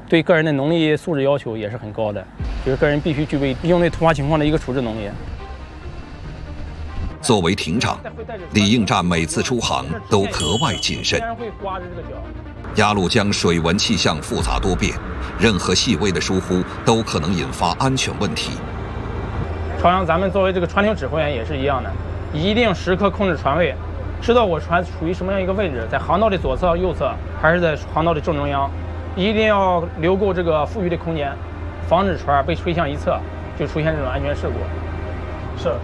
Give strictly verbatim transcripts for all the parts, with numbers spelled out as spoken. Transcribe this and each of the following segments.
对个人的能力素质要求也是很高的，就是个人必须具备应对突发情况的一个处置能力。 作为艇长，李应战每次出航都格外谨慎。鸭绿江水文气象复杂多变，任何细微的疏忽都可能引发安全问题。 船上咱们作为这个船艇指挥员也是一样的，一定时刻控制船位，知道我船处于什么样一个位置，在航道的左侧、右侧，还是在航道的正中央，一定要留够这个富裕的空间，防止船被吹向一侧，就出现这种安全事故。是。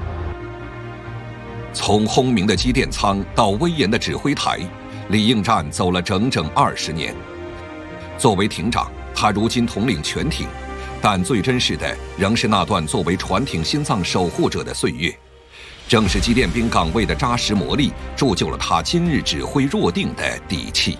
从轰鸣的机电舱到威严的指挥台，李应战走了整整二十年。作为艇长，他如今统领全艇，但最真实的仍是那段作为船艇心脏守护者的岁月。正是机电兵岗位的扎实磨砺，铸就了他今日指挥若定的底气。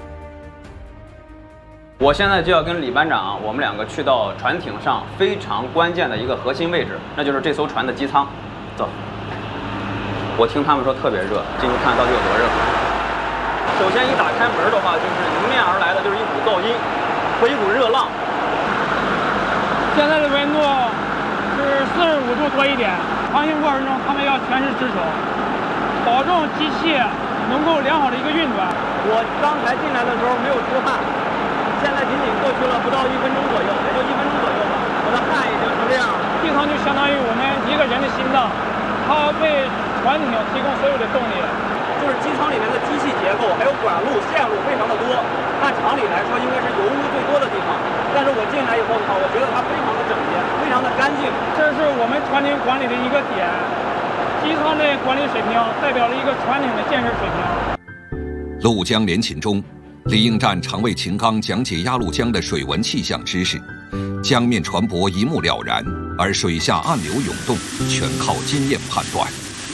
我现在就要跟李班长，我们两个去到船艇上非常关键的一个核心位置，那就是这艘船的机舱。走。我听他们说特别热，进去看到底有多热。首先一打开门的话，就是迎面而来的就是一股噪音和一股热浪。 现在的温度是四十五度多一点，航行过程中他们要全时值守，保证机器能够良好的一个运转。 我刚才进来的时候没有出汗，现在仅仅过去了不到一分钟左右，也就一分钟左右吧，我的汗已经成这样了。 机舱就相当于我们一个人的心脏，它为船艇提供所有的动力， 就是机舱里面的机器结构还有管路线路非常的多，按常理来说应该是油污最多的地方，但是我进来以后的话，我觉得它非常的整洁，非常的干净。 这是我们船艇管理的一个点，机舱的管理水平代表了一个船艇的建设水平。 陆江联勤中，李应战常为秦刚讲解鸭绿江的水文气象知识，江面船舶一目了然，而水下暗流涌动全靠经验判断。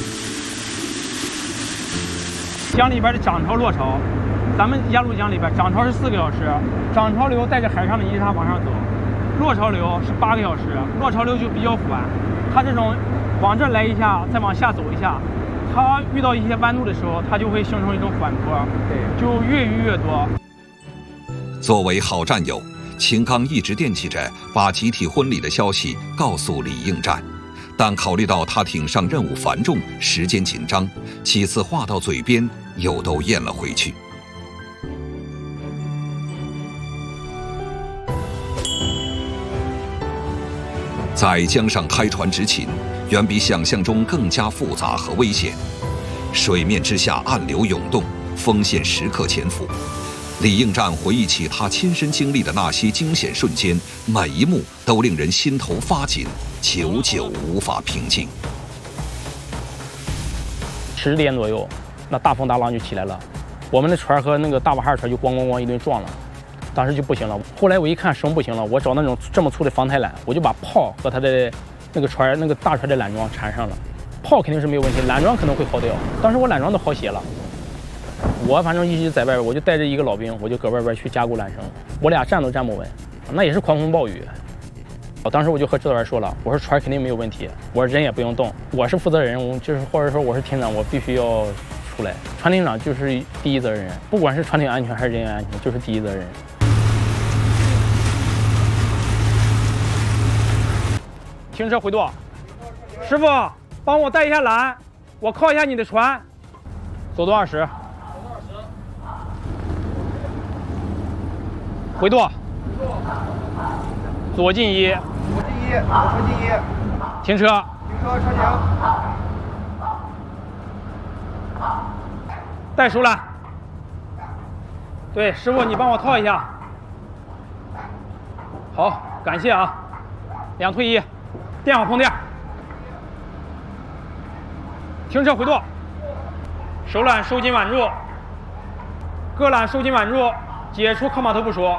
江里边的涨潮落潮，咱们鸭绿江里边涨潮是四个小时，涨潮流带着海上的泥沙往上走，落潮流是八个小时，落潮流就比较缓，它这种往这来一下，再往下走一下，它遇到一些弯路的时候，它就会形成一种缓坡，对，就越淤越多。 作为好战友，秦刚一直惦记着把集体婚礼的消息告诉李应战，但考虑到他艇上任务繁重，时间紧张，几次话到嘴边又都咽了回去。在江上开船执勤，远比想象中更加复杂和危险。水面之下暗流涌动，风险时刻潜伏。李应战回忆起他亲身经历的那些惊险瞬间，每一幕都令人心头发紧，久久无法平静。 十点左右，那大风大浪就起来了，我们的船和那个大瓦哈船就咣咣咣一顿撞了，当时就不行了。后来我一看绳不行了，我找那种这么粗的防台缆，我就把炮和它的那个船那个大船的缆桩缠上了。炮肯定是没有问题，缆桩可能会耗掉，当时我缆桩都耗血了。我反正一直在外边，我就带着一个老兵，我就搁外边去加固缆绳，我俩站都站不稳，那也是狂风暴雨。当时我就和指导员说了，我说船肯定没有问题，我说人也不用动，我是负责人，我就是或者说我是艇长，我必须要出来。船艇长就是第一责任人，不管是船艇安全还是人员安全，就是第一责任人。停车回舵，师傅，帮我带一下缆，我靠一下你的船，走多二十。回舵，左进一， 左进一，左车进一， 停车， 停车，车停， 带熟缆。对，师傅，你帮我套一下。好，感谢啊。两退一，垫好碰垫。停车回舵，手缆收紧挽住，各缆收紧挽住。解除靠码头部署，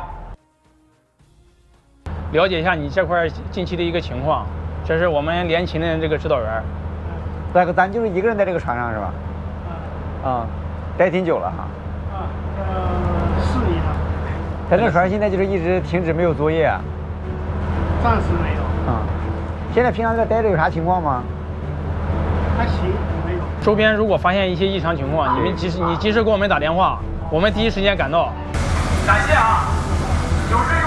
了解一下你这块近期的一个情况。这是我们联勤的这个指导员。 大哥，咱就是一个人在这个船上是吧？啊、嗯，待挺久了哈。 啊，呃，是一趟。 咱这船现在就是一直停止没有作业啊？ 暂时没有。 啊、嗯，现在平常在这待着有啥情况吗？ 还行，没有。周边如果发现一些异常情况，你们及时你及时给我们打电话，我们第一时间赶到。感谢啊，有事